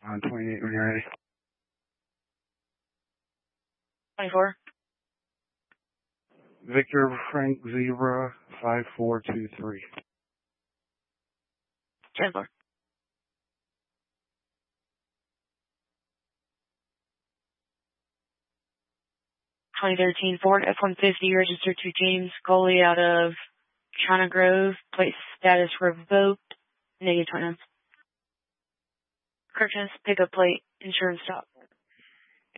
On 28 when you're ready. 24. Victor Frank Zebra 5423. Chancellor. 2013 Ford F-150 registered to James Coley out of China Grove. Plate status revoked. -29. Purchase, pickup plate, insurance stop.